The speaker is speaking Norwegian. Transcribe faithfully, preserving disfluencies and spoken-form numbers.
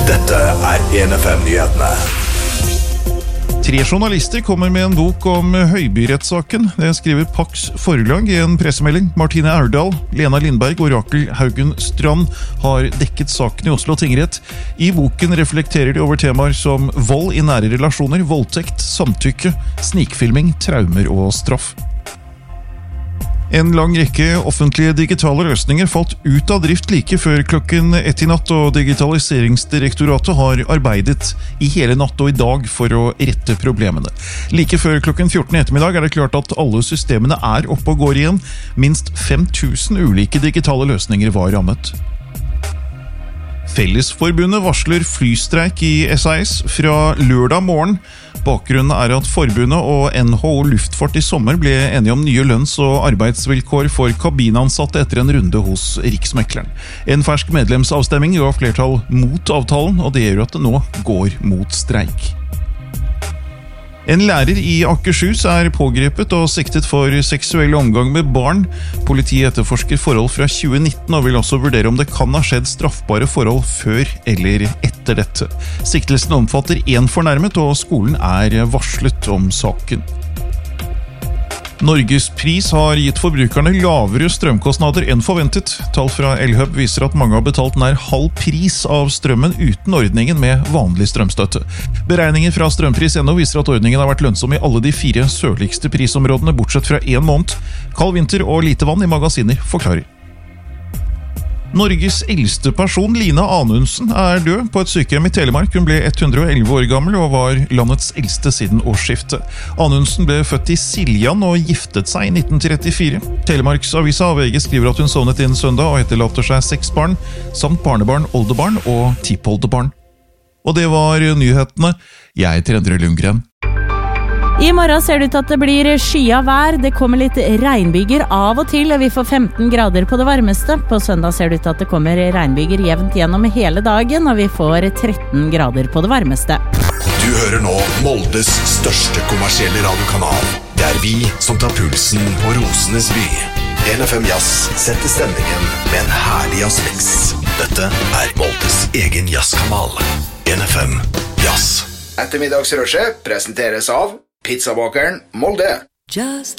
Dette er en F M-nyhetene. Tre journalister kommer med en bok om Høiby-rettssaken. Det skriver Pax forlag i en pressemelding. Martine Aurdal, Lena Lindberg og Rakel Haugen Strand har dekket saken i Oslo tingrett. I boken reflekterer de over temaer som vold i nære relasjoner, voldtekt, samtykke, snikfilming, traumer og straff. En lang rekke offentlige digitale løsninger falt ut av drift like før klokken ett i natt, og Digitaliseringsdirektoratet har arbeidet i hele natt og i dag for å rette problemene. Like før klokken fjorten i ettermiddag er det klart at alle systemene er oppe og går igjen. Minst fem tusen ulike digitale løsninger var rammet. Fellesforbundet varsler flystreik i S A S fra lørdag morgen. Bakgrunnen er at forbundet og N H O Luftfart i sommer ble enige om nye lønns- og arbeidsvilkår for kabinansatte etter en runde hos Riksmekleren. En fersk medlemsavstemming ga flertall mot avtalen, og det gjør at det nå går mot streik. En lærer i Akershus er pågrepet og siktet for seksuell omgang med barn. Politiet etterforsker forhold fra tjue nitten og vil også vurdere om det kan ha skjedd straffbare forhold før eller etter dette. Siktelsen omfatter en fornærmet, og skolen er varslet om saken. Norges pris har gitt forbrukerne lavere strømkostnader enn forventet. Tall fra Elhub viser at mange har betalt nær halv pris av strømmen uten ordningen med vanlig strømstøtte. Beregninger fra strømpris punktum no viser at ordningen har vært lønnsom i alle de fire sørligste prisområdene, bortsett fra en måned. Kald vinter og lite vann i magasiner forklarer. Norges eldste person, Lina Anundsen, er død på et sykehjem i Telemark. Hun ble ett hundre og elleve år gammel og var landets eldste siden årsskiftet. Anundsen ble født i Siljan og giftet seg i nitten trettifire. Telemarksavisa A V G skriver at hun sovnet inn søndag og etterlater seg seks barn, samt barnebarn, oldebarn og tippoldebarn. Og det var nyhetene. Jeg heter Endre Lundgren. I morgen ser det ut til at det blir skya vær. Det kommer litt regnbyger av og til, og vi får femten grader på det varmeste. På søndag ser det ut til at det kommer regnbyger jevnt gjennom hele dagen, og vi får tretten grader på det varmeste. Du hører nå Moldes største kommersielle radiokanal. Det er vi som tar pulsen på Rosenes by. en F M Jazz setter stemningen med en herlig jazzmix. Dette er Moldes egen jazzkanal. en F M Jazz. Ettermiddagsrushet presenteres av Pizzabakeren Molde. Just